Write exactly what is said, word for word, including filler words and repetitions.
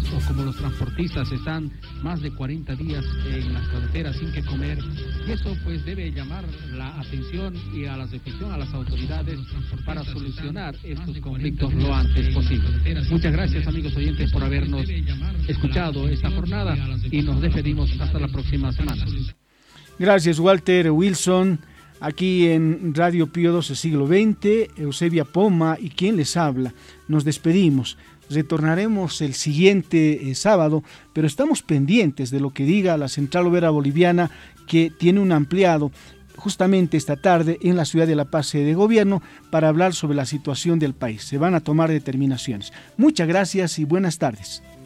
o como los transportistas están más de cuarenta días en las carreteras sin que comer, y eso pues debe llamar la atención y a la reflexión a las autoridades para solucionar estos conflictos lo antes posible. Muchas gracias, amigos oyentes, por habernos escuchado esta jornada y nos despedimos hasta la próxima semana. Gracias, Walter Wilson. Aquí en Radio Pío doce Siglo veinte, Eusebia Poma y quien les habla. Nos despedimos. Retornaremos el siguiente eh, sábado, pero estamos pendientes de lo que diga la Central Obrera Boliviana, que tiene un ampliado justamente esta tarde en la ciudad de La Paz, sede de gobierno, para hablar sobre la situación del país. Se van a tomar determinaciones. Muchas gracias y buenas tardes.